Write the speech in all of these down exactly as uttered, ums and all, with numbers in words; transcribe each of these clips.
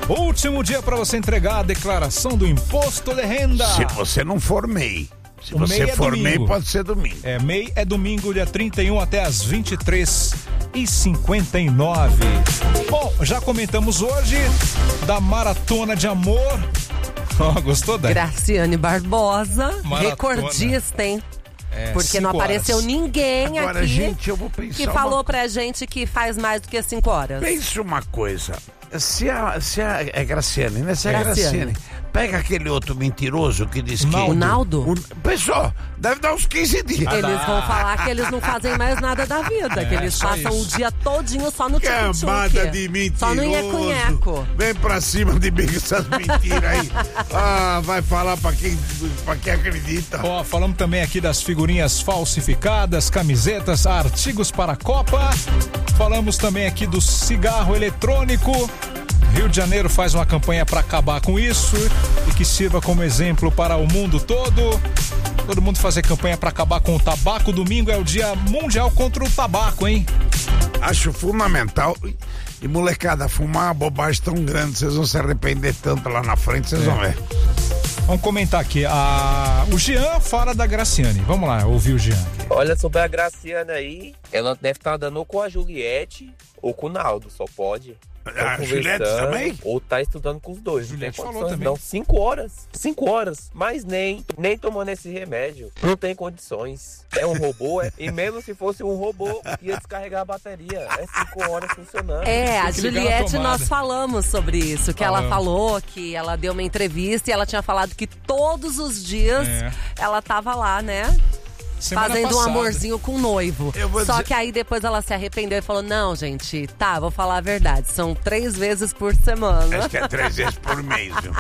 Último dia para você entregar a declaração do imposto de renda. Se você não for M E I. Se o você M E I é for domingo. M E I, pode ser domingo. É, M E I é domingo, dia trinta e um até às vinte e três e cinquenta e nove. Bom, já comentamos hoje da Maratona de Amor. Oh, gostou, Dani? Graciane Barbosa, Maratona. recordista, hein? É, Porque não apareceu horas. ninguém Agora, aqui gente, eu vou pensar que uma falou co- pra gente que faz mais do que cinco horas. Pense uma coisa. Se a, se a é Graciane, né? Se a Graciane. Graciane pega aquele outro mentiroso que diz que... O Naldo? O, pessoal, deve dar uns quinze dias. Eles vão falar que eles não fazem mais nada da vida, É, que eles só passam isso. o dia todinho só no tic-tuc. Camada de mentiroso. Só no nheco-nheco. Vem pra cima de mim com essas mentiras aí. Ah, vai falar pra quem, pra quem acredita. Ó, falamos também aqui das figurinhas falsificadas, camisetas, artigos para a Copa. Falamos também aqui do cigarro eletrônico. Rio de Janeiro faz uma campanha para acabar com isso e que sirva como exemplo para o mundo todo. Todo mundo fazer campanha para acabar com o tabaco. Domingo é o dia mundial contra o tabaco, hein? Acho fundamental. E molecada, fumar uma bobagem tão grande, vocês vão se arrepender tanto lá na frente, vocês É. vão ver. Vamos comentar aqui. A... O Jean fala da Graciane. Vamos lá, ouvir o Jean aqui. Olha, sobre a Graciana aí, ela deve estar andando ou com a Juliette ou com o Naldo, só pode. A Ou Juliette conversando, também? Ou tá estudando com os dois. Juliette não tem falou condições, também. não. Cinco horas. Cinco horas. Mas nem, nem tomando esse remédio. Não tem condições. É um robô, é, e mesmo se fosse um robô, ia descarregar a bateria. É cinco horas funcionando. É, a Tem que ligar na Juliette, tomada. nós falamos sobre isso, que ela Falamos. falou que ela deu uma entrevista e ela tinha falado que todos os dias É. ela tava lá, né? Semana Fazendo um passada. amorzinho com o noivo. Eu vou Só dizer- que aí depois ela se arrependeu e falou: não, gente, tá, vou falar a verdade. São três vezes por semana. Acho que é três vezes por mês, viu?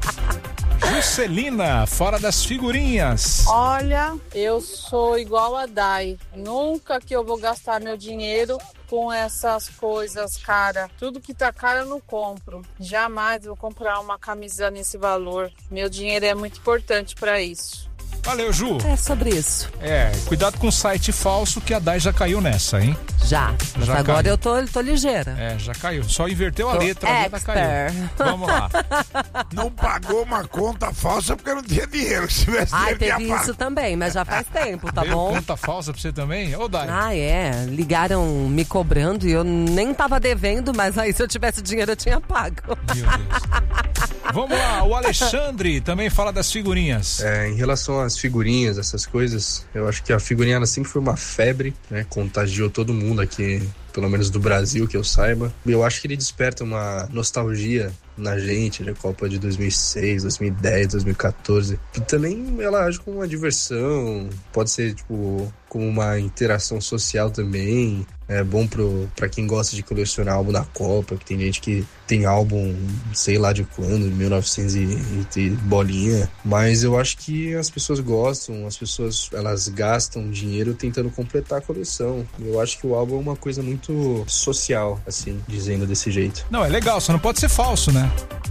Juscelina, fora das figurinhas. Olha, eu sou igual a Dai. Nunca que eu vou gastar meu dinheiro com essas coisas, cara. Tudo que tá caro eu não compro. Jamais vou comprar uma camisa nesse valor. Meu dinheiro é muito importante pra isso. Valeu, Ju. É sobre isso. É, cuidado com o site falso que a Dai já caiu nessa, hein? Já. Mas Já agora caiu. eu tô, tô ligeira. É, já caiu. Só inverteu a Tô letra, a letra caiu. expert. Vamos lá. Não pagou uma conta falsa porque não tinha dinheiro. Se tivesse Ai, dinheiro, teve tinha isso pago. também, mas já faz tempo, tá Veio bom? conta falsa pra você também? Ô, Dai. Ah, é. Ligaram me cobrando e eu nem tava devendo, mas aí se eu tivesse dinheiro eu tinha pago. Meu Deus. Vamos lá, o Alexandre também fala das figurinhas. É, em relação às figurinhas, essas coisas, eu acho que a figurinha ela sempre foi uma febre, né? Contagiou todo mundo aqui, pelo menos do Brasil, que eu saiba. Eu acho que ele desperta uma nostalgia na gente, né? Copa de dois mil e seis, dois mil e dez, dois mil e quatorze. E também ela age como uma diversão, pode ser, tipo, como uma interação social também. É bom pro, pra quem gosta de colecionar álbum da Copa, que tem gente que tem álbum, sei lá de quando, mil e novecentos e, e bolinha. Mas eu acho que as pessoas gostam, as pessoas, elas gastam dinheiro tentando completar a coleção. Eu acho que o álbum é uma coisa muito social, assim, dizendo desse jeito. Não, é legal, só não pode ser falso, né?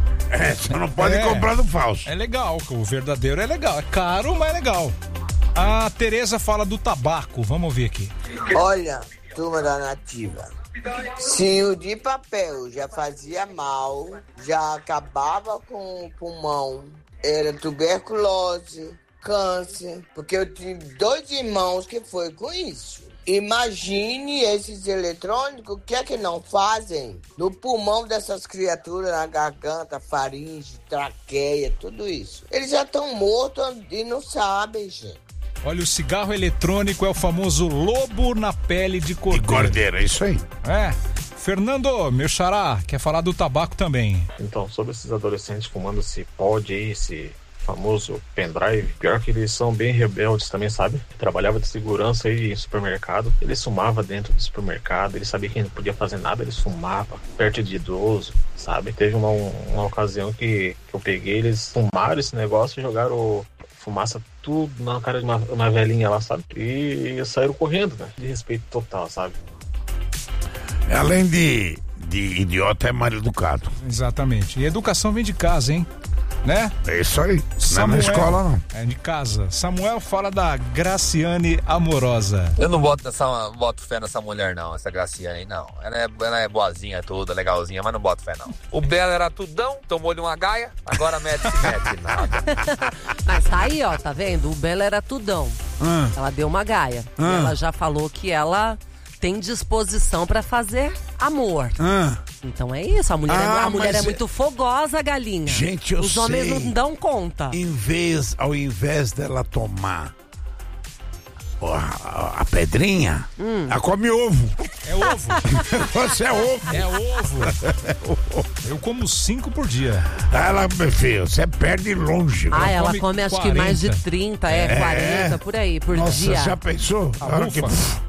É, você não pode É. comprar do falso. É legal, o verdadeiro é legal. É caro, mas é legal. A Tereza fala do tabaco, vamos ouvir aqui. Olha, turma da Nativa, se o de papel já fazia mal, já acabava com o pulmão, era tuberculose, câncer, porque eu tive dois irmãos que foi com isso. Imagine esses eletrônicos, o que é que não fazem no pulmão dessas criaturas, na garganta, faringe, traqueia, tudo isso. Eles já estão mortos e não sabem, gente. Olha, o cigarro eletrônico é o famoso lobo na pele de De cordeiro. cordeiro, é isso aí. É. Fernando, meu xará, quer falar do tabaco também. Então, sobre esses adolescentes fumando esse pod aí, esse famoso pendrive, pior que eles são bem rebeldes também, sabe? Trabalhava de segurança aí em supermercado, eles fumavam dentro do supermercado, eles sabiam que não podia fazer nada, eles fumavam perto de idoso, sabe? Teve uma, uma ocasião que, que eu peguei, eles fumaram esse negócio e jogaram fumaça tudo na cara de uma, uma velhinha lá, sabe? E saíram correndo, né? De respeito total, sabe? Além de, de idiota, é mal educado. Exatamente. E educação vem de casa, hein? né? É isso aí. Samuel, não é na escola, não. É de casa. Samuel fala da Graciane Amorosa. Eu não boto, nessa, boto fé nessa mulher, não, essa Graciane aí, não. Ela é, ela é boazinha toda, legalzinha, mas não boto fé, não. O Belo era tudão, tomou-lhe uma gaia, agora mete-se, mete nada. Mas tá aí, ó, tá vendo? O Belo era tudão. Ah. Ela deu uma gaia. Ah. E ela já falou que ela tem disposição pra fazer amor. Ah. Então é isso, a mulher, Ah, é, a mulher é mas muito fogosa, galinha. Gente, eu Os homens sei. não dão conta. Em vez, ao invés dela tomar a, a, a pedrinha, hum. ela come ovo. É ovo. Você é ovo. É ovo. Eu como cinco por dia. Ela, meu filho, você perde longe. Ah, ela come come acho quarenta. que mais de trinta, é, É. quarenta, por aí, por Nossa, dia. já pensou? A Ah, ufa. que-